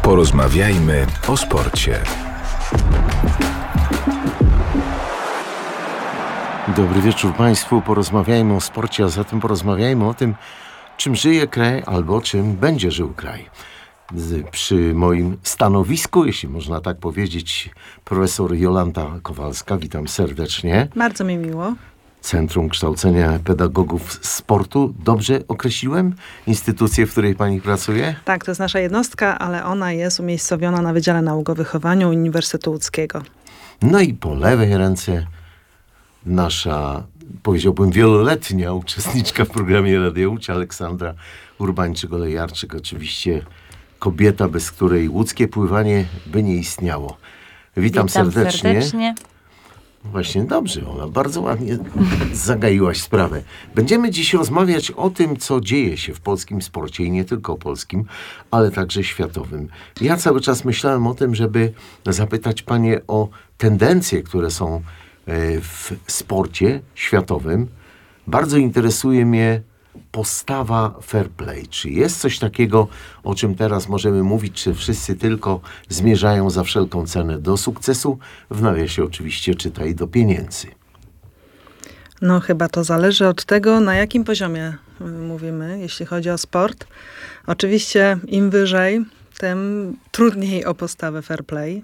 Porozmawiajmy o sporcie. Dobry wieczór Państwu. Porozmawiajmy o sporcie, a zatem porozmawiajmy o tym, czym żyje kraj albo czym będzie żył kraj. Przy moim stanowisku, jeśli można tak powiedzieć, profesor Jolanta Kowalska. Witam serdecznie. Bardzo mi miło. Centrum Kształcenia Pedagogów Sportu. Dobrze określiłem instytucję, w której pani pracuje? Tak, to jest nasza jednostka, ale ona jest umiejscowiona na Wydziale Nauk o Wychowaniu Uniwersytetu Łódzkiego. No i po lewej ręce nasza, powiedziałbym, wieloletnia uczestniczka w programie Radio Łódź, Aleksandra Urbańczyk-Olejarczyk. Oczywiście kobieta, bez której łódzkie pływanie by nie istniało. Witam serdecznie. Właśnie, dobrze, Ola, bardzo ładnie zagaiłaś sprawę. Będziemy dziś rozmawiać o tym, co dzieje się w polskim sporcie i nie tylko polskim, ale także światowym. Ja cały czas myślałem o tym, żeby zapytać panie o tendencje, które są w sporcie światowym. Bardzo interesuje mnie postawa fair play. Czy jest coś takiego, o czym teraz możemy mówić, czy wszyscy tylko zmierzają za wszelką cenę do sukcesu? W nawiasie oczywiście czytaj do pieniędzy. No chyba to zależy od tego, na jakim poziomie mówimy, jeśli chodzi o sport. Oczywiście im wyżej, tym trudniej o postawę fair play.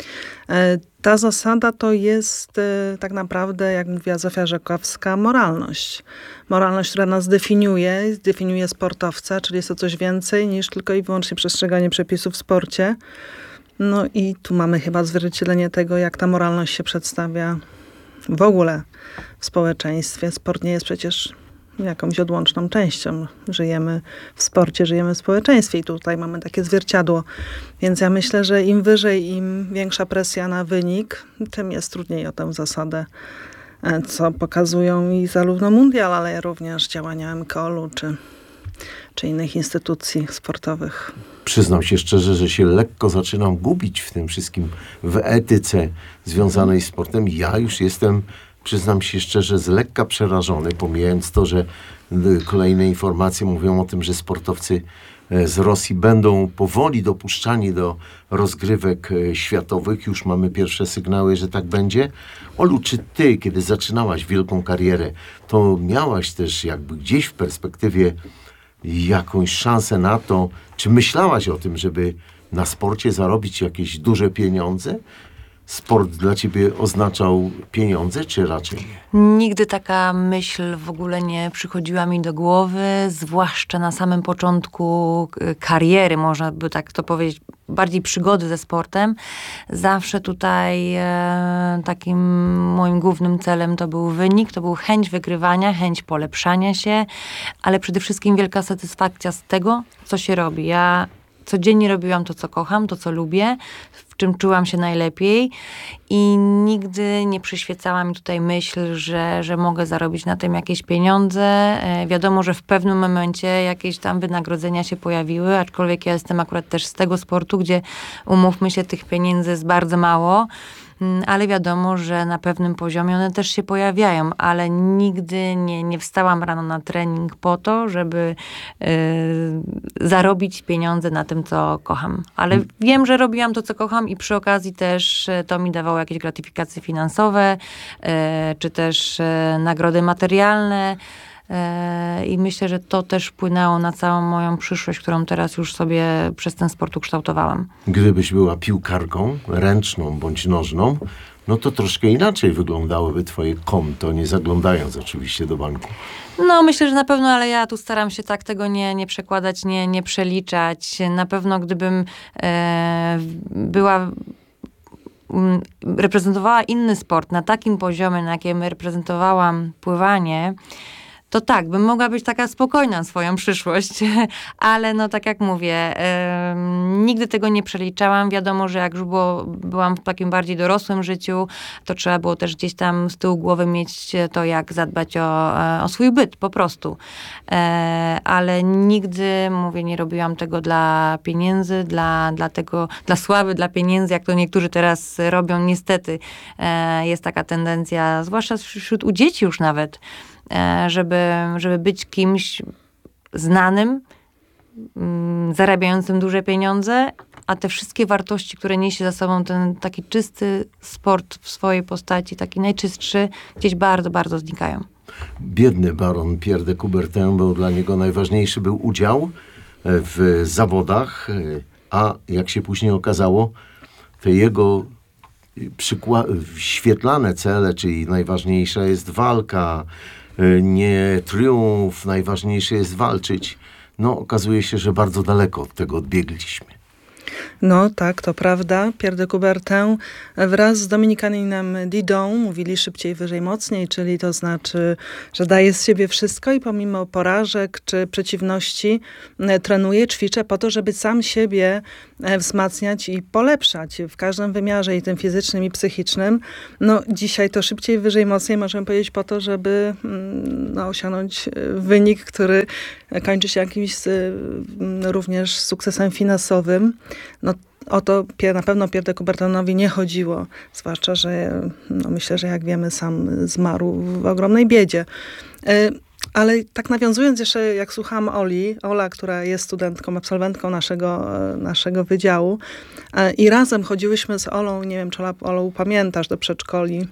Ta zasada to jest tak naprawdę, jak mówiła Zofia Rzekowska, moralność. Moralność, która nas definiuje sportowca, czyli jest to coś więcej niż tylko i wyłącznie przestrzeganie przepisów w sporcie. No i tu mamy chyba zwierciadlenie tego, jak ta moralność się przedstawia w ogóle w społeczeństwie. Sport nie jest przecież jakąś odłączną częścią. Żyjemy w sporcie, żyjemy w społeczeństwie i tutaj mamy takie zwierciadło. Więc ja myślę, że im wyżej, im większa presja na wynik, tym jest trudniej o tę zasadę, co pokazują i zarówno mundial, ale również działania MKOL-u czy innych instytucji sportowych. Przyznam się szczerze, że się lekko zaczynam gubić w tym wszystkim, w etyce związanej z sportem. Ja już jestem, przyznam się szczerze, z lekka przerażony, pomijając to, że kolejne informacje mówią o tym, że sportowcy z Rosji będą powoli dopuszczani do rozgrywek światowych. Już mamy pierwsze sygnały, że tak będzie. Olu, czy ty, kiedy zaczynałaś wielką karierę, to miałaś też jakby gdzieś w perspektywie jakąś szansę na to, czy myślałaś o tym, żeby na sporcie zarobić jakieś duże pieniądze? Sport dla ciebie oznaczał pieniądze, czy raczej nie? Nigdy taka myśl w ogóle nie przychodziła mi do głowy, zwłaszcza na samym początku kariery, można by tak to powiedzieć, bardziej przygody ze sportem. Zawsze tutaj takim moim głównym celem to był wynik, to był chęć wygrywania, chęć polepszania się, ale przede wszystkim wielka satysfakcja z tego, co się robi. Ja codziennie robiłam to, co kocham, to, co lubię, w czym czułam się najlepiej i nigdy nie przyświecała mi tutaj myśl, że mogę zarobić na tym jakieś pieniądze. Wiadomo, że w pewnym momencie jakieś tam wynagrodzenia się pojawiły, aczkolwiek ja jestem akurat też z tego sportu, gdzie umówmy się, tych pieniędzy jest bardzo mało. Ale wiadomo, że na pewnym poziomie one też się pojawiają, ale nigdy nie wstałam rano na trening po to, żeby zarobić pieniądze na tym, co kocham. Ale wiem, że robiłam to, co kocham i przy okazji też to mi dawało jakieś gratyfikacje finansowe, czy też nagrody materialne. I myślę, że to też wpłynęło na całą moją przyszłość, którą teraz już sobie przez ten sport ukształtowałam. Gdybyś była piłkarką ręczną bądź nożną, no to troszkę inaczej wyglądałoby twoje konto, nie zaglądając oczywiście do banku. No myślę, że na pewno, ale ja tu staram się tak tego nie przekładać, nie przeliczać. Na pewno gdybym reprezentowała inny sport na takim poziomie, na jakim reprezentowałam pływanie, to tak, bym mogła być taka spokojna na swoją przyszłość, ale no tak jak mówię, nigdy tego nie przeliczałam. Wiadomo, że jak już byłam w takim bardziej dorosłym życiu, to trzeba było też gdzieś tam z tyłu głowy mieć to, jak zadbać o swój byt, po prostu. Ale nigdy, mówię, nie robiłam tego dla pieniędzy, dla sławy, dla pieniędzy, jak to niektórzy teraz robią. Niestety jest taka tendencja, zwłaszcza wśród u dzieci już nawet, żeby być kimś znanym, zarabiającym duże pieniądze, a te wszystkie wartości, które niesie za sobą ten taki czysty sport w swojej postaci, taki najczystszy, gdzieś bardzo, bardzo znikają. Biedny baron Pierre de Coubertin, bo dla niego najważniejszy był udział w zawodach, a jak się później okazało, te jego świetlane cele, czyli najważniejsza jest walka, nie triumf, najważniejsze jest walczyć. No, okazuje się, że bardzo daleko od tego odbiegliśmy. No tak, to prawda. Pierre de Coubertin wraz z Dominikaninem Didon mówili szybciej, wyżej, mocniej, czyli to znaczy, że daje z siebie wszystko i pomimo porażek czy przeciwności trenuje, ćwiczę po to, żeby sam siebie wzmacniać i polepszać w każdym wymiarze, i tym fizycznym, i psychicznym. No dzisiaj to szybciej, wyżej, mocniej możemy powiedzieć po to, żeby osiągnąć wynik, który kończy się jakimś również sukcesem finansowym. No o to na pewno Pierre de Coubertinowi nie chodziło, zwłaszcza, że myślę, że jak wiemy, sam zmarł w ogromnej biedzie. Ale tak nawiązując jeszcze, jak słuchałam Ola, która jest studentką, absolwentką naszego wydziału, i razem chodziłyśmy z Olą, nie wiem, czy Olą pamiętasz, do przedszkoli,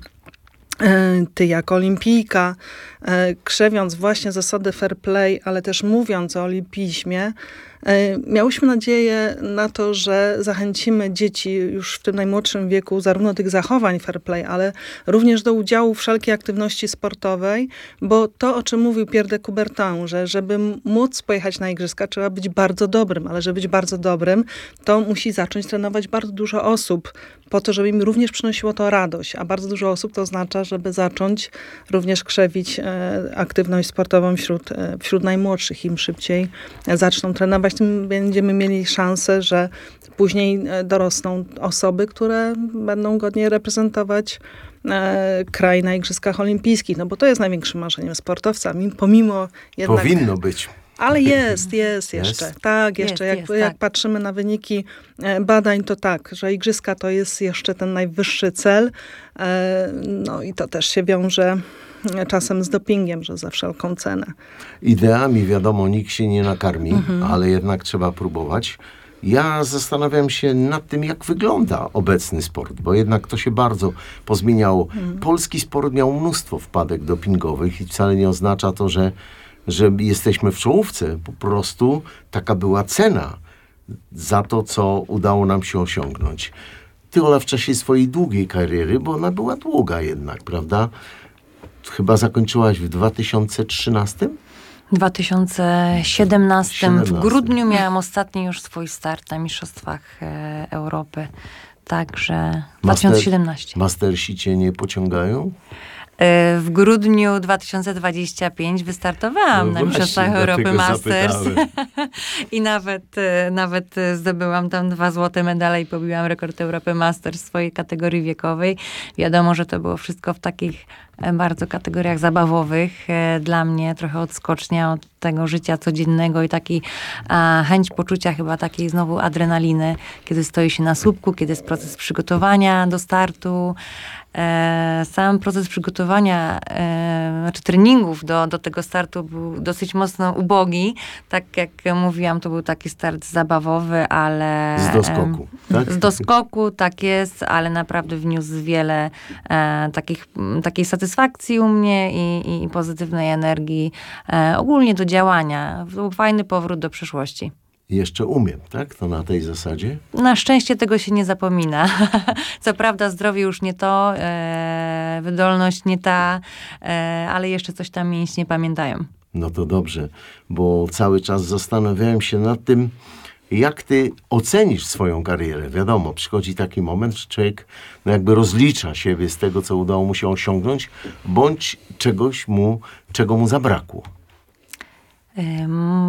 ty jako olimpijka, krzewiąc właśnie zasady fair play, ale też mówiąc o olimpizmie, miałyśmy nadzieję na to, że zachęcimy dzieci już w tym najmłodszym wieku zarówno do tych zachowań fair play, ale również do udziału w wszelkiej aktywności sportowej, bo to, o czym mówił Pierre de Coubertin, że żeby móc pojechać na igrzyska, trzeba być bardzo dobrym, ale żeby być bardzo dobrym, to musi zacząć trenować bardzo dużo osób, po to, żeby im również przynosiło to radość, a bardzo dużo osób to oznacza, żeby zacząć również krzewić aktywność sportową wśród najmłodszych. Im szybciej zaczną trenować, tym będziemy mieli szansę, że później dorosną osoby, które będą godnie reprezentować kraj na Igrzyskach Olimpijskich. No bo to jest największym marzeniem sportowca, pomimo jednak... Powinno być. Ale jest jeszcze. Tak, jeszcze. Jak patrzymy na wyniki badań, to tak, że igrzyska to jest jeszcze ten najwyższy cel. No i to też się wiąże czasem z dopingiem, że za wszelką cenę. Ideami, wiadomo, nikt się nie nakarmi, ale jednak trzeba próbować. Ja zastanawiam się nad tym, jak wygląda obecny sport, bo jednak to się bardzo pozmieniało. Polski sport miał mnóstwo wpadek dopingowych i wcale nie oznacza to, że jesteśmy w czołówce. Po prostu taka była cena za to, co udało nam się osiągnąć. Ty, Ola, w czasie swojej długiej kariery, bo ona była długa jednak, prawda? Chyba zakończyłaś w 2013? W 2017 w grudniu miałam ostatni już swój start na Mistrzostwach Europy. Także 2017. Mastersi cię nie pociągają? W grudniu 2025 wystartowałam na Mistrzostwach Europy Masters i nawet zdobyłam tam 2 złote medale i pobiłam rekord Europy Masters w swojej kategorii wiekowej. Wiadomo, że to było wszystko w takich bardzo kategoriach zabawowych. Dla mnie trochę odskocznia od tego życia codziennego i taki chęć poczucia chyba takiej znowu adrenaliny, kiedy stoi się na słupku, kiedy jest proces przygotowania do startu. Sam proces przygotowania, znaczy treningów do tego startu był dosyć mocno ubogi. Tak jak mówiłam, to był taki start zabawowy, ale... Z doskoku, tak? Z doskoku, tak jest, ale naprawdę wniósł wiele takiej satysfakcji u mnie i pozytywnej energii ogólnie do działania. Był fajny powrót do przeszłości. Jeszcze umiem, tak? To na tej zasadzie? Na szczęście tego się nie zapomina. Co prawda zdrowie już nie to, wydolność nie ta, ale jeszcze coś tam mięśnie pamiętają. No to dobrze, bo cały czas zastanawiałem się nad tym, jak ty ocenisz swoją karierę. Wiadomo, przychodzi taki moment, że człowiek jakby rozlicza siebie z tego, co udało mu się osiągnąć, bądź czego mu zabrakło.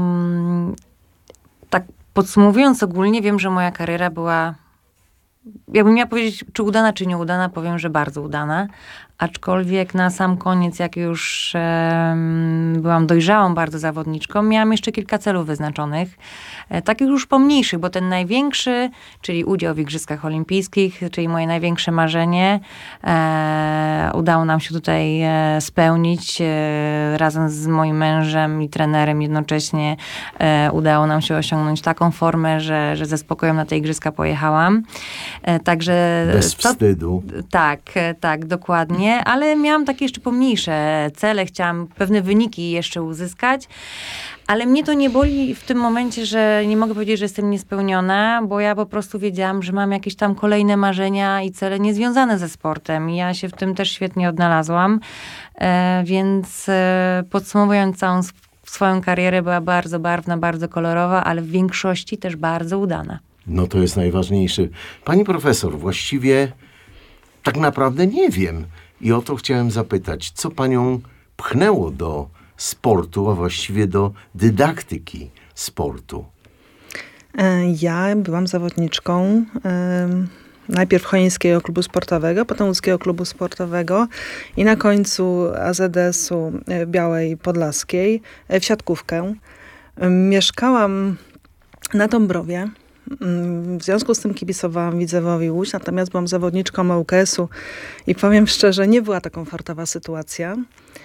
Tak podsumowując ogólnie, wiem, że moja kariera była jakbym miała powiedzieć, czy udana, czy nieudana, powiem, że bardzo udana. Aczkolwiek na sam koniec, jak już byłam dojrzałą bardzo zawodniczką, miałam jeszcze kilka celów wyznaczonych. Takich już pomniejszych, bo ten największy, czyli udział w Igrzyskach Olimpijskich, czyli moje największe marzenie, udało nam się tutaj spełnić. Razem z moim mężem i trenerem jednocześnie udało nam się osiągnąć taką formę, że ze spokojem na te Igrzyska pojechałam. Także Bez wstydu. Tak, dokładnie. Ale miałam takie jeszcze pomniejsze cele. Chciałam pewne wyniki jeszcze uzyskać. Ale mnie to nie boli w tym momencie, że nie mogę powiedzieć, że jestem niespełniona, bo ja po prostu wiedziałam, że mam jakieś tam kolejne marzenia i cele niezwiązane ze sportem. I ja się w tym też świetnie odnalazłam. Więc podsumowując całą swoją karierę, była bardzo barwna, bardzo kolorowa, ale w większości też bardzo udana. No to jest najważniejsze. Pani profesor, właściwie tak naprawdę nie wiem. I o to chciałem zapytać, co panią pchnęło do sportu, a właściwie do dydaktyki sportu? Ja byłam zawodniczką najpierw Chojnickiego Klubu Sportowego, potem Łódzkiego Klubu Sportowego i na końcu AZS-u Białej Podlaskiej w siatkówkę. Mieszkałam na Dąbrowie. W związku z tym kibicowałam Widzewowi Łódź, natomiast byłam zawodniczką ŁKS-u i powiem szczerze, nie była to komfortowa sytuacja.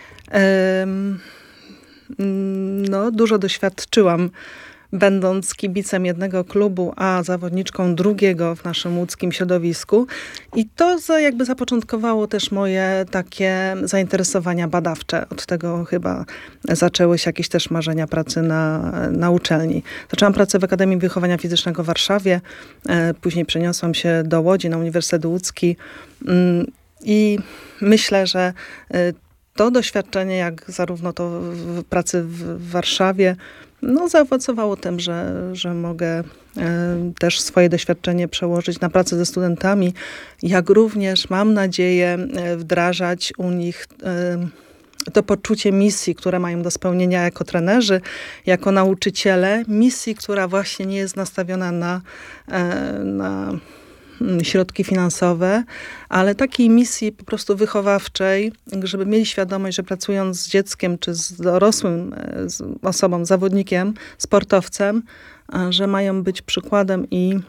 No, dużo doświadczyłam, będąc kibicem jednego klubu, a zawodniczką drugiego w naszym łódzkim środowisku. I to jakby zapoczątkowało też moje takie zainteresowania badawcze. Od tego chyba zaczęły się jakieś też marzenia pracy na uczelni. Zaczęłam pracę w Akademii Wychowania Fizycznego w Warszawie. Później przeniosłam się do Łodzi na Uniwersytet Łódzki. I myślę, że to doświadczenie, jak zarówno to w pracy w Warszawie, no zaowocowało tym, że mogę też swoje doświadczenie przełożyć na pracę ze studentami, jak również mam nadzieję wdrażać u nich to poczucie misji, które mają do spełnienia jako trenerzy, jako nauczyciele. Misji, która właśnie nie jest nastawiona na środki finansowe, ale takiej misji po prostu wychowawczej, żeby mieli świadomość, że pracując z dzieckiem czy z dorosłym osobą, zawodnikiem, sportowcem, że mają być przykładem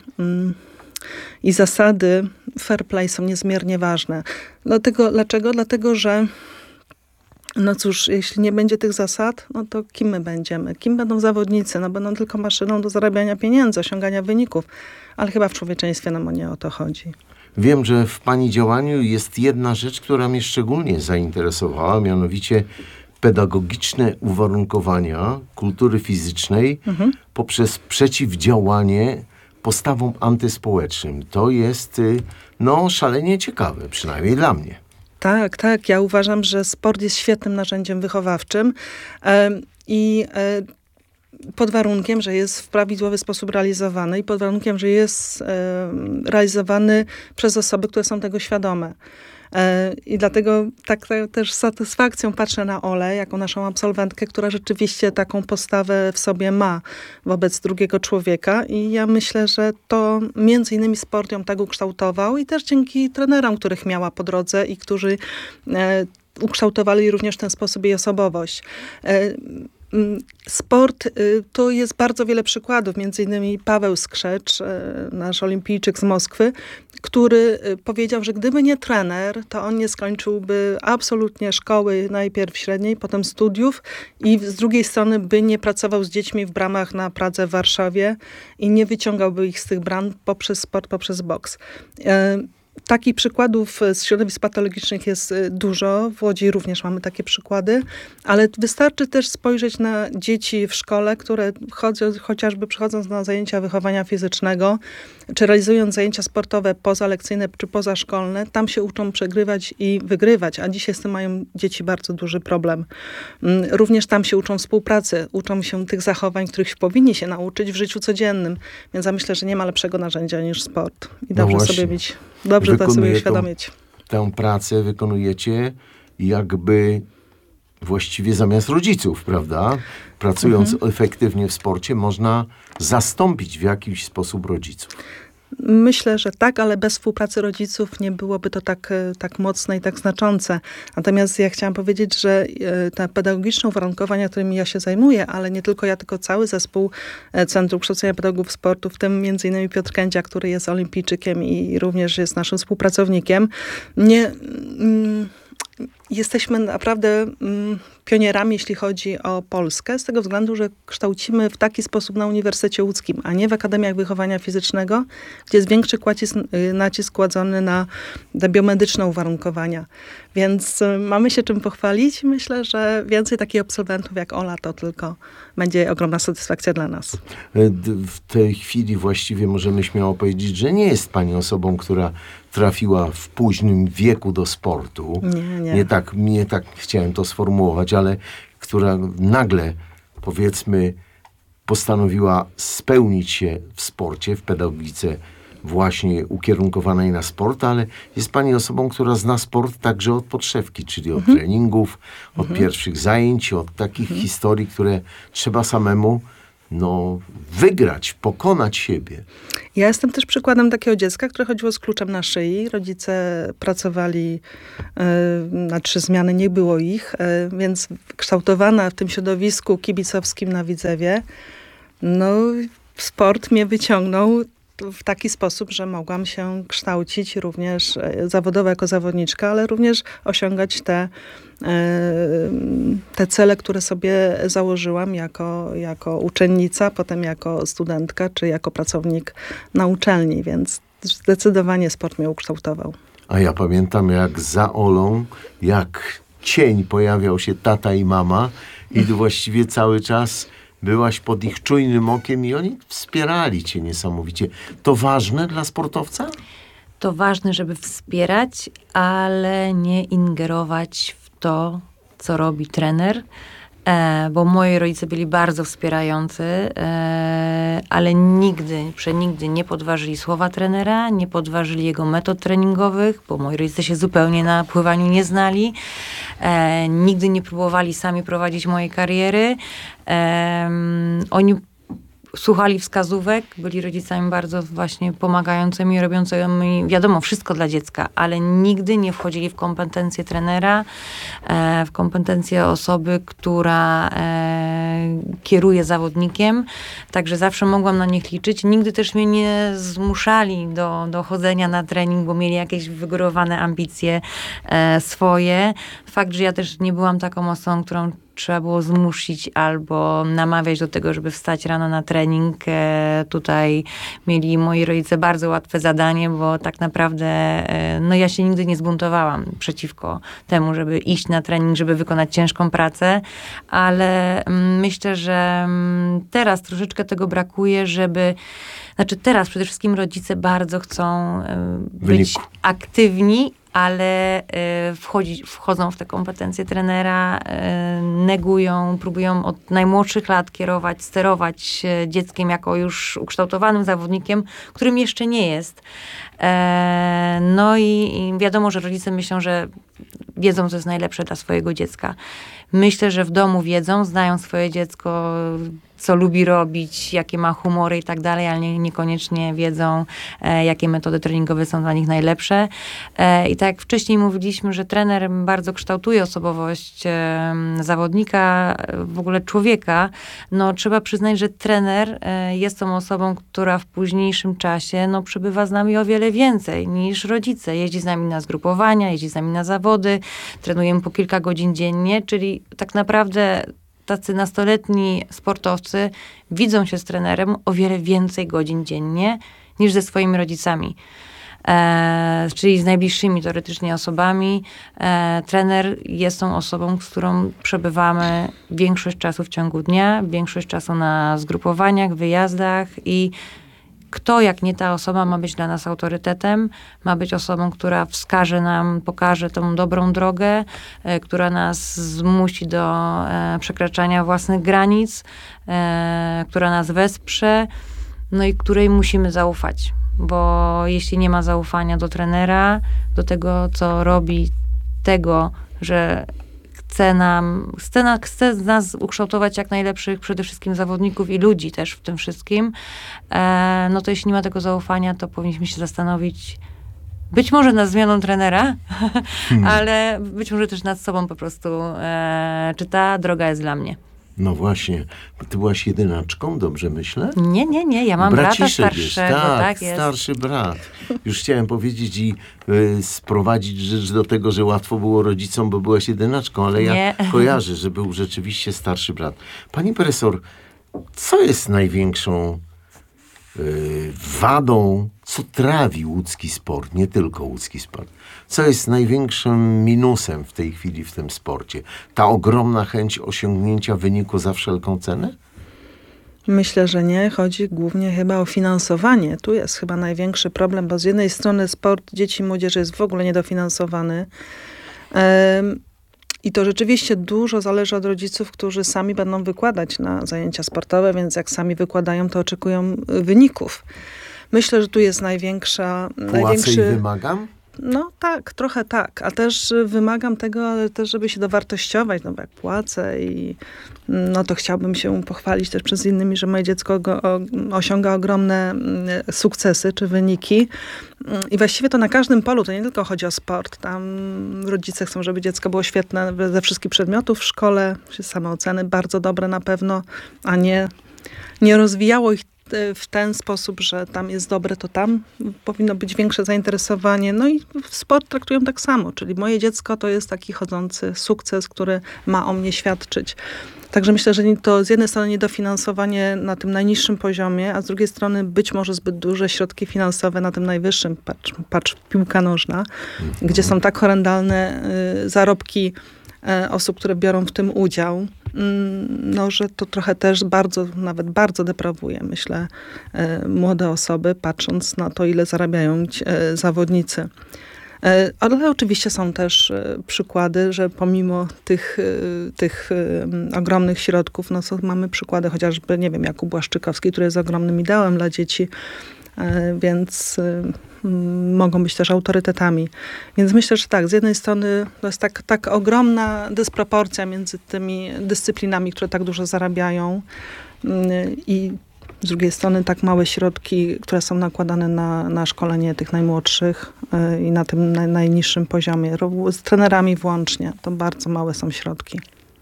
i zasady fair play są niezmiernie ważne. Dlaczego? Dlatego, że no cóż, jeśli nie będzie tych zasad, no to kim my będziemy? Kim będą zawodnicy? No będą tylko maszyną do zarabiania pieniędzy, osiągania wyników. Ale chyba w człowieczeństwie nam nie o to chodzi. Wiem, że w pani działaniu jest jedna rzecz, która mnie szczególnie zainteresowała, mianowicie pedagogiczne uwarunkowania kultury fizycznej poprzez przeciwdziałanie postawom antyspołecznym. To jest szalenie ciekawe, przynajmniej dla mnie. Tak. Ja uważam, że sport jest świetnym narzędziem wychowawczym i pod warunkiem, że jest w prawidłowy sposób realizowany i pod warunkiem, że jest realizowany przez osoby, które są tego świadome. I dlatego tak też z satysfakcją patrzę na Olę, jako naszą absolwentkę, która rzeczywiście taką postawę w sobie ma wobec drugiego człowieka. I ja myślę, że to między innymi sport ją tak ukształtował i też dzięki trenerom, których miała po drodze i którzy ukształtowali również w ten sposób jej osobowość. Sport, to jest bardzo wiele przykładów, między innymi Paweł Skrzecz, nasz olimpijczyk z Moskwy, który powiedział, że gdyby nie trener, to on nie skończyłby absolutnie szkoły, najpierw średniej, potem studiów i z drugiej strony by nie pracował z dziećmi w bramach na Pradze w Warszawie i nie wyciągałby ich z tych bram poprzez sport, poprzez boks. Takich przykładów z środowisk patologicznych jest dużo. W Łodzi również mamy takie przykłady, ale wystarczy też spojrzeć na dzieci w szkole, które chociażby przychodząc na zajęcia wychowania fizycznego, czy realizując zajęcia sportowe pozalekcyjne czy pozaszkolne, tam się uczą przegrywać i wygrywać, a dzisiaj z tym mają dzieci bardzo duży problem. Również tam się uczą współpracy, uczą się tych zachowań, których powinni się nauczyć w życiu codziennym. Więc ja myślę, że nie ma lepszego narzędzia niż sport. I dobrze sobie mieć... Dobrze to sobie uświadomić. Tę pracę wykonujecie jakby właściwie zamiast rodziców, prawda? Pracując efektywnie w sporcie, można zastąpić w jakiś sposób rodziców. Myślę, że tak, ale bez współpracy rodziców nie byłoby to tak mocne i tak znaczące. Natomiast ja chciałam powiedzieć, że te pedagogiczne uwarunkowania, którymi ja się zajmuję, ale nie tylko ja, tylko cały zespół Centrum Kształcenia Pedagogów Sportu, w tym między innymi Piotr Kędzia, który jest olimpijczykiem i również jest naszym współpracownikiem, jesteśmy naprawdę pionierami, jeśli chodzi o Polskę, z tego względu, że kształcimy w taki sposób na Uniwersytecie Łódzkim, a nie w Akademiach Wychowania Fizycznego, gdzie jest większy nacisk kładzony na te biomedyczne uwarunkowania. Więc mamy się czym pochwalić. Myślę, że więcej takich absolwentów jak Ola to tylko będzie ogromna satysfakcja dla nas. W tej chwili właściwie możemy śmiało powiedzieć, że nie jest pani osobą, która trafiła w późnym wieku do sportu. Nie. Nie tak chciałem to sformułować, ale która nagle, powiedzmy, postanowiła spełnić się w sporcie, w pedagogice właśnie ukierunkowanej na sport, ale jest pani osobą, która zna sport także od podszewki, czyli od treningów, od pierwszych zajęć, od takich historii, które trzeba samemu wygrać, pokonać siebie. Ja jestem też przykładem takiego dziecka, które chodziło z kluczem na szyi. Rodzice pracowali na 3 zmiany, nie było ich, więc kształtowana w tym środowisku kibicowskim na Widzewie, sport mnie wyciągnął w taki sposób, że mogłam się kształcić również zawodowo jako zawodniczka, ale również osiągać te cele, które sobie założyłam jako uczennica, potem jako studentka, czy jako pracownik na uczelni, więc zdecydowanie sport mnie ukształtował. A ja pamiętam, jak za Olą, jak cień pojawiał się tata i mama i właściwie cały czas byłaś pod ich czujnym okiem i oni wspierali cię niesamowicie. To ważne dla sportowca? To ważne, żeby wspierać, ale nie ingerować w to, co robi trener, bo moi rodzice byli bardzo wspierający, ale przenigdy nie podważyli słowa trenera, nie podważyli jego metod treningowych, bo moi rodzice się zupełnie na pływaniu nie znali. Nigdy nie próbowali sami prowadzić mojej kariery. Oni słuchali wskazówek, byli rodzicami bardzo właśnie pomagającymi, robiącymi, wiadomo, wszystko dla dziecka, ale nigdy nie wchodzili w kompetencje trenera, w kompetencje osoby, która kieruje zawodnikiem. Także zawsze mogłam na nich liczyć. Nigdy też mnie nie zmuszali do chodzenia na trening, bo mieli jakieś wygórowane ambicje swoje. Fakt, że ja też nie byłam taką osobą, którą trzeba było zmusić albo namawiać do tego, żeby wstać rano na trening. Tutaj mieli moi rodzice bardzo łatwe zadanie, bo tak naprawdę ja się nigdy nie zbuntowałam przeciwko temu, żeby iść na trening, żeby wykonać ciężką pracę, ale myślę, że teraz troszeczkę tego brakuje, teraz przede wszystkim rodzice bardzo chcą być aktywni, ale wchodzą w te kompetencje trenera, negują, próbują od najmłodszych lat kierować, sterować dzieckiem jako już ukształtowanym zawodnikiem, którym jeszcze nie jest. I wiadomo, że rodzice myślą, że wiedzą, co jest najlepsze dla swojego dziecka. Myślę, że w domu wiedzą, znają swoje dziecko, co lubi robić, jakie ma humory i tak dalej, ale niekoniecznie wiedzą, jakie metody treningowe są dla nich najlepsze. I tak jak wcześniej mówiliśmy, że trener bardzo kształtuje osobowość zawodnika, w ogóle człowieka, trzeba przyznać, że trener jest tą osobą, która w późniejszym czasie przebywa z nami o wiele więcej niż rodzice. Jeździ z nami na zgrupowania, jeździ z nami na zawody, trenujemy po kilka godzin dziennie, czyli tak naprawdę tacy nastoletni sportowcy widzą się z trenerem o wiele więcej godzin dziennie niż ze swoimi rodzicami. Czyli z najbliższymi teoretycznie osobami. Trener jest tą osobą, z którą przebywamy większość czasu w ciągu dnia, większość czasu na zgrupowaniach, wyjazdach i kto, jak nie ta osoba, ma być dla nas autorytetem, ma być osobą, która wskaże nam, pokaże tą dobrą drogę, która nas zmusi do przekraczania własnych granic, która nas wesprze, i której musimy zaufać. Bo jeśli nie ma zaufania do trenera, do tego, co robi, tego, że chce z nas ukształtować jak najlepszych przede wszystkim zawodników i ludzi też w tym wszystkim, no to jeśli nie ma tego zaufania, to powinniśmy się zastanowić, być może nad zmianą trenera, ale być może też nad sobą po prostu, czy ta droga jest dla mnie. No właśnie, ty byłaś jedynaczką, dobrze myślę? Nie, ja mam brata Braciszek jest, starszego, tak jest. starszy brat. Już chciałem powiedzieć i sprowadzić rzecz do tego, że łatwo było rodzicom, bo byłaś jedynaczką, ale ja Nie. kojarzę, że był rzeczywiście starszy brat. Pani profesor, co jest największą wadą, co trawi łódzki sport, nie tylko łódzki sport? Co jest największym minusem w tej chwili w tym sporcie? Ta ogromna chęć osiągnięcia wyniku za wszelką cenę? Myślę, że nie. Chodzi głównie chyba o finansowanie. Tu jest chyba największy problem, bo z jednej strony sport dzieci i młodzieży jest w ogóle niedofinansowany. I to rzeczywiście dużo zależy od rodziców, którzy sami będą wykładać na zajęcia sportowe, więc jak sami wykładają, to oczekują wyników. Myślę, że tu jest Płacę i wymagam? No tak, trochę tak. A też wymagam tego, ale też, żeby się dowartościować, no bo jak płacę i no to chciałbym się pochwalić też przez innymi, że moje dziecko osiąga ogromne sukcesy czy wyniki. I właściwie to na każdym polu, to nie tylko chodzi o sport. Tam rodzice chcą, żeby dziecko było świetne ze wszystkich przedmiotów w szkole, czy same oceny bardzo dobre na pewno, a nie rozwijało ich w ten sposób, że tam jest dobre, to tam powinno być większe zainteresowanie. No i sport traktują tak samo, czyli moje dziecko to jest taki chodzący sukces, który ma o mnie świadczyć. Także myślę, że to z jednej strony niedofinansowanie na tym najniższym poziomie, a z drugiej strony być może zbyt duże środki finansowe na tym najwyższym. Patrz piłka nożna, gdzie są tak horrendalne zarobki osób, które biorą w tym udział, no, że to trochę też nawet bardzo deprawuje, myślę, młode osoby, patrząc na to, ile zarabiają zawodnicy. Ale oczywiście są też przykłady, że pomimo tych ogromnych środków, no to mamy przykłady chociażby, nie wiem, Jakub Błaszczykowski, który jest ogromnym ideałem dla dzieci, więc mogą być też autorytetami. Więc myślę, że tak, z jednej strony to jest tak ogromna dysproporcja między tymi dyscyplinami, które tak dużo zarabiają i z drugiej strony tak małe środki, które są nakładane na szkolenie tych najmłodszych i na tym najniższym poziomie, z trenerami włącznie. To bardzo małe są środki.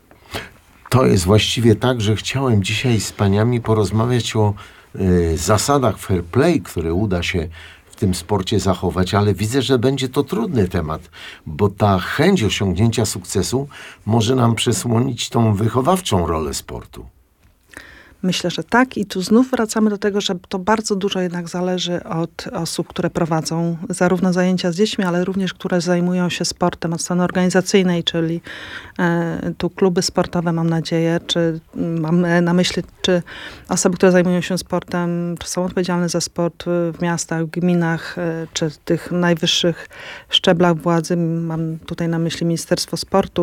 To jest właściwie tak, że chciałem dzisiaj z paniami porozmawiać o zasadach fair play, które uda się w tym sporcie zachować, ale widzę, że będzie to trudny temat, bo ta chęć osiągnięcia sukcesu może nam przesłonić tą wychowawczą rolę sportu. Myślę, że tak. I tu znów wracamy do tego, że to bardzo dużo jednak zależy od osób, które prowadzą zarówno zajęcia z dziećmi, ale również które zajmują się sportem od strony organizacyjnej, czyli tu kluby sportowe, mam nadzieję, czy mam na myśli, czy osoby, które zajmują się sportem, czy są odpowiedzialne za sport w miastach, w gminach, czy tych najwyższych szczeblach władzy. Mam tutaj na myśli Ministerstwo Sportu,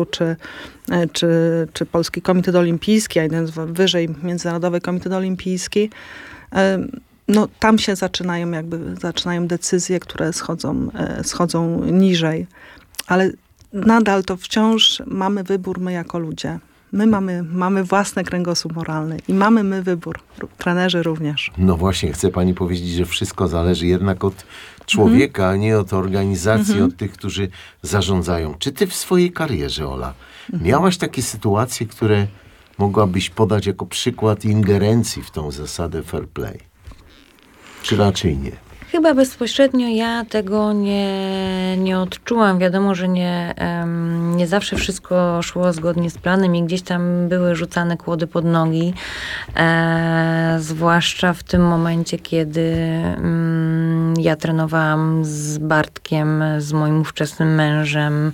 czy Polski Komitet Olimpijski, a jeden wyżej Międzynarodowy Komitet Olimpijski. No tam się zaczynają decyzje, które schodzą niżej. Ale nadal to wciąż mamy wybór my jako ludzie. My mamy własny kręgosłup moralny i mamy my wybór. Trenerzy również. No właśnie, chce pani powiedzieć, że wszystko zależy jednak od człowieka, a nie od organizacji, od tych, którzy zarządzają. Czy ty w swojej karierze, Ola, miałaś takie sytuacje, które mogłabyś podać jako przykład ingerencji w tą zasadę fair play? Czy raczej nie? Chyba bezpośrednio ja tego nie odczułam. Wiadomo, że nie zawsze wszystko szło zgodnie z planem i gdzieś tam były rzucane kłody pod nogi. Zwłaszcza w tym momencie, kiedy ja trenowałam z Bartkiem, z moim ówczesnym mężem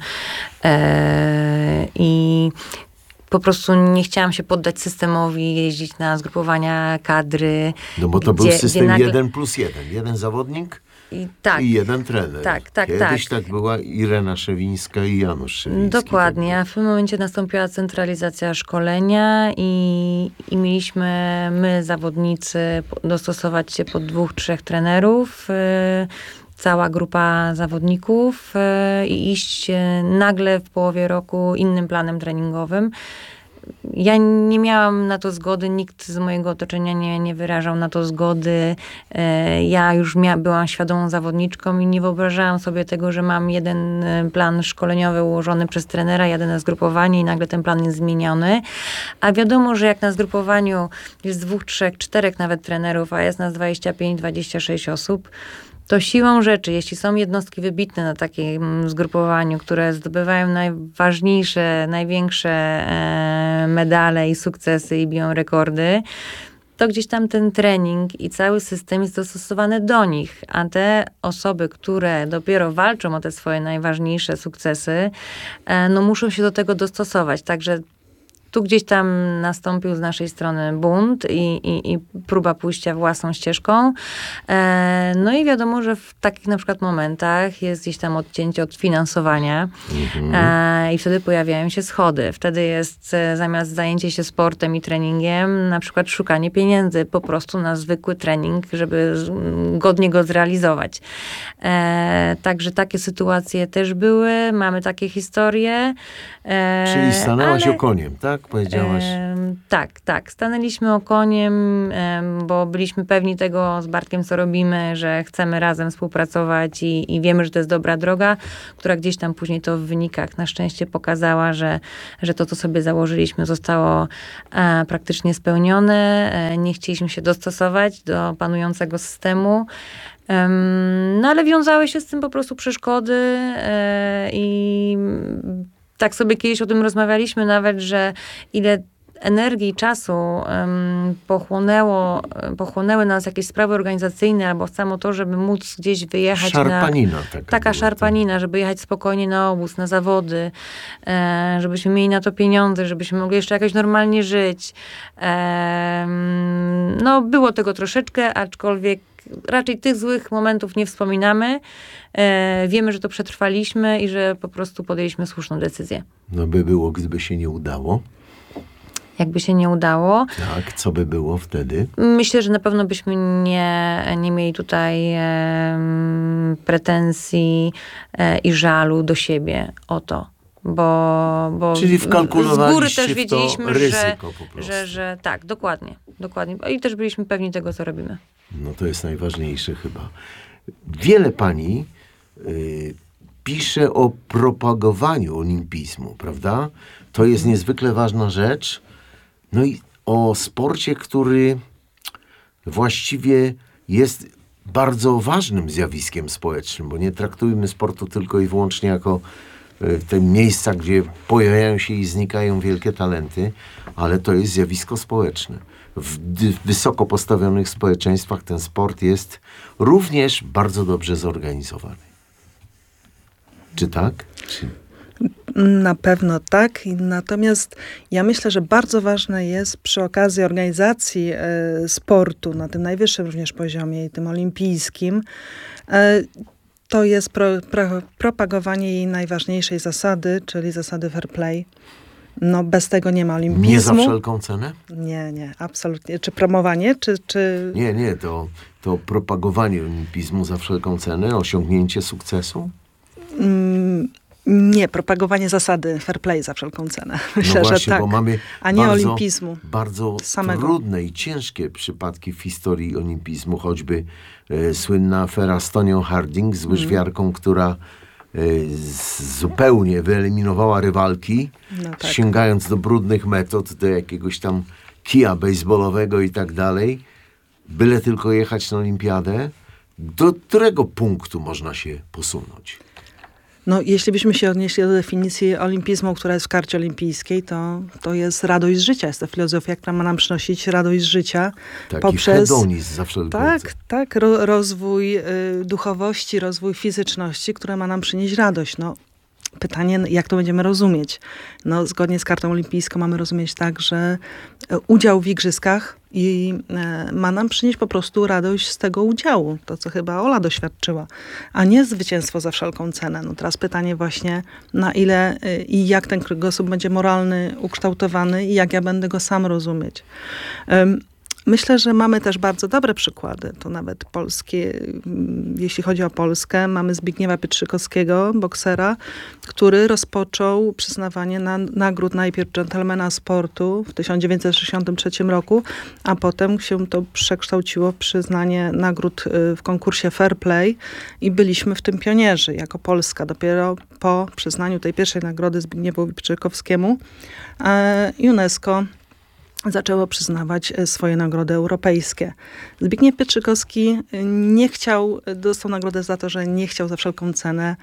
i po prostu nie chciałam się poddać systemowi, jeździć na zgrupowania kadry. No bo to był system 1+1. Jeden zawodnik I jeden trener. Tak. Kiedyś tak była Irena Szewińska i Janusz Szewiński. Dokładnie, a w tym momencie nastąpiła centralizacja szkolenia i mieliśmy my, zawodnicy, dostosować się pod 2-3 trenerów, cała grupa zawodników i iść nagle w połowie roku innym planem treningowym. Ja nie miałam na to zgody, nikt z mojego otoczenia nie wyrażał na to zgody. Ja już byłam świadomą zawodniczką i nie wyobrażałam sobie tego, że mam jeden plan szkoleniowy ułożony przez trenera, jadę na zgrupowanie i nagle ten plan jest zmieniony. A wiadomo, że jak na zgrupowaniu jest 2, 3, 4 nawet trenerów, a jest nas 25-26 osób, to siłą rzeczy, jeśli są jednostki wybitne na takim zgrupowaniu, które zdobywają najważniejsze, największe medale i sukcesy i biją rekordy, to gdzieś tam ten trening i cały system jest dostosowany do nich. A te osoby, które dopiero walczą o te swoje najważniejsze sukcesy, no muszą się do tego dostosować. Także tu gdzieś tam nastąpił z naszej strony bunt i próba pójścia własną ścieżką. No i wiadomo, że w takich na przykład momentach jest gdzieś tam odcięcie od finansowania i wtedy pojawiają się schody. Wtedy jest zamiast zajęcie się sportem i treningiem, na przykład szukanie pieniędzy po prostu na zwykły trening, żeby godnie go zrealizować. Także takie sytuacje też były. Mamy takie historie. Czyli stanęłaś okoniem, tak? Powiedziałaś. Tak. Stanęliśmy okoniem, bo byliśmy pewni tego z Bartkiem, co robimy, że chcemy razem współpracować i wiemy, że to jest dobra droga, która gdzieś tam później to w wynikach na szczęście pokazała, że to, co sobie założyliśmy, zostało praktycznie spełnione. Nie chcieliśmy się dostosować do panującego systemu. No ale wiązały się z tym po prostu przeszkody i tak sobie kiedyś o tym rozmawialiśmy nawet, że ile energii i czasu pochłonęły nas jakieś sprawy organizacyjne albo samo to, żeby móc gdzieś wyjechać szarpanina taka szarpanina, żeby jechać spokojnie na obóz, na zawody, żebyśmy mieli na to pieniądze, żebyśmy mogli jeszcze jakoś normalnie żyć. No było tego troszeczkę, aczkolwiek raczej tych złych momentów nie wspominamy. Wiemy, że to przetrwaliśmy i że po prostu podjęliśmy słuszną decyzję. No by było, gdyby się nie udało. Jakby się nie udało. Tak, co by było wtedy? Myślę, że na pewno byśmy nie mieli tutaj pretensji i żalu do siebie o to. Bo czyli wkalkulowaliście z góry też wiedzieliśmy, w to ryzyko po prostu. że tak, dokładnie. I też byliśmy pewni tego, co robimy. No to jest najważniejsze chyba. Wiele pani pisze o propagowaniu olimpizmu, prawda? To jest niezwykle ważna rzecz. No i o sporcie, który właściwie jest bardzo ważnym zjawiskiem społecznym, bo nie traktujmy sportu tylko i wyłącznie jako te miejsca, gdzie pojawiają się i znikają wielkie talenty, ale to jest zjawisko społeczne. W wysoko postawionych społeczeństwach ten sport jest również bardzo dobrze zorganizowany. Czy tak? Na pewno tak. Natomiast ja myślę, że bardzo ważne jest przy okazji organizacji sportu na tym najwyższym również poziomie i tym olimpijskim, to jest propagowanie jej najważniejszej zasady, czyli zasady fair play. No bez tego nie ma olimpizmu. Nie za wszelką cenę? Nie, absolutnie. Czy promowanie, czy... Nie, to propagowanie olimpizmu za wszelką cenę, osiągnięcie sukcesu? Nie, propagowanie zasady fair play za wszelką cenę. Myślę, no właśnie, że tak. Bo mamy a nie olimpizmu. Bardzo samego. Trudne i ciężkie przypadki w historii olimpizmu, choćby słynna afera z Tonią Harding, z łyżwiarką, która zupełnie wyeliminowała rywalki, sięgając do brudnych metod, do jakiegoś tam kija bejsbolowego i tak dalej. Byle tylko jechać na olimpiadę. Do którego punktu można się posunąć? No, jeśli byśmy się odnieśli do definicji olimpizmu, która jest w karcie olimpijskiej, to jest radość z życia. Jest to filozofia, która ma nam przynosić radość z życia. Taki poprzez hedonizm za wszelką cenę. Tak. Rozwój duchowości, rozwój fizyczności, która ma nam przynieść radość. No, pytanie, jak to będziemy rozumieć? No, zgodnie z kartą olimpijską mamy rozumieć tak, że udział w igrzyskach i ma nam przynieść po prostu radość z tego udziału, to co chyba Ola doświadczyła, a nie zwycięstwo za wszelką cenę. No teraz pytanie właśnie, na ile i jak ten kręgosłup będzie moralny, ukształtowany i jak ja będę go sam rozumieć. Myślę, że mamy też bardzo dobre przykłady, to nawet polskie, jeśli chodzi o Polskę. Mamy Zbigniewa Pietrzykowskiego, boksera, który rozpoczął przyznawanie nagród najpierw dżentelmena sportu w 1963 roku, a potem się to przekształciło w przyznanie nagród w konkursie Fair Play i byliśmy w tym pionierzy jako Polska. Dopiero po przyznaniu tej pierwszej nagrody Zbigniewowi Pietrzykowskiemu UNESCO zaczęło przyznawać swoje nagrody europejskie. Zbigniew Pietrzykowski dostał nagrodę za to, że nie chciał za wszelką cenę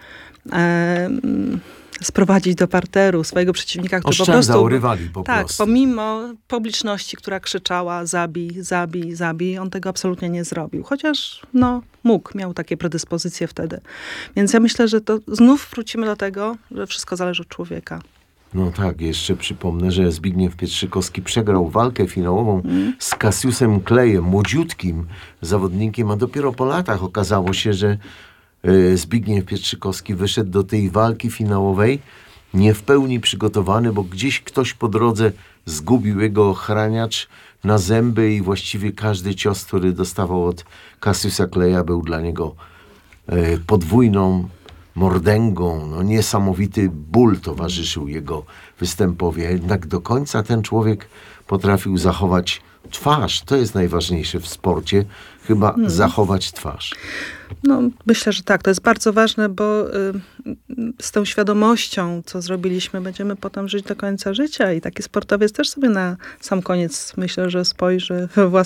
sprowadzić do parteru swojego przeciwnika, który Oszczędzał rywali po tak, prostu. pomimo publiczności, która krzyczała zabij, zabij, zabij, on tego absolutnie nie zrobił. Chociaż miał takie predyspozycje wtedy. Więc ja myślę, że to znów wrócimy do tego, że wszystko zależy od człowieka. No tak, jeszcze przypomnę, że Zbigniew Pietrzykowski przegrał walkę finałową z Cassiusem Clayem, młodziutkim zawodnikiem, a dopiero po latach okazało się, że Zbigniew Pietrzykowski wyszedł do tej walki finałowej nie w pełni przygotowany, bo gdzieś ktoś po drodze zgubił jego ochraniacz na zęby i właściwie każdy cios, który dostawał od Cassiusa Claya, był dla niego podwójną mordęgą. Niesamowity ból towarzyszył jego występowi. Jednak do końca ten człowiek potrafił zachować twarz. To jest najważniejsze w sporcie. Chyba zachować twarz. Myślę, że tak. To jest bardzo ważne, bo z tą świadomością, co zrobiliśmy, będziemy potem żyć do końca życia. I taki sportowiec też sobie na sam koniec, myślę, że spojrzy we własne